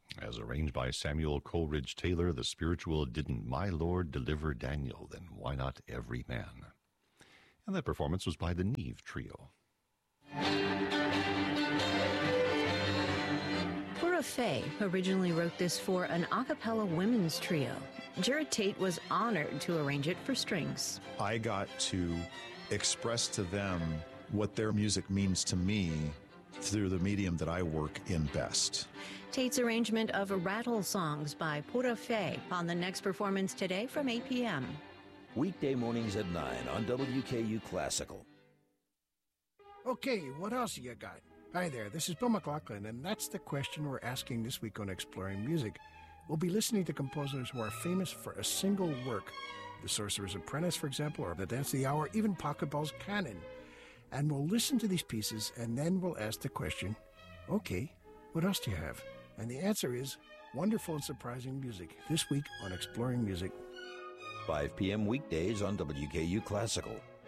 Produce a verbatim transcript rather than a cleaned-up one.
As arranged by Samuel Coleridge Taylor, the spiritual Didn't My Lord Deliver Daniel, Then Why Not Every Man? And that performance was by the Neve Trio. Pura Fé originally wrote this for an a cappella women's trio. Jared Tate was honored to arrange it for strings. I got to express to them what their music means to me through the medium that I work in best. Tate's arrangement of Rattle Songs by Pura Fé on the next performance today from eight p.m. Weekday mornings at nine on W K U Classical. Okay, what else you got? Hi there, this is Bill McLaughlin, and that's the question we're asking this week on Exploring Music. We'll be listening to composers who are famous for a single work. The Sorcerer's Apprentice, for example, or The Dance of the Hour, even Pachelbel's Canon. And we'll listen to these pieces, and then we'll ask the question, okay, what else do you have? And the answer is wonderful and surprising music, this week on Exploring Music. five p.m. weekdays on W K U Classical.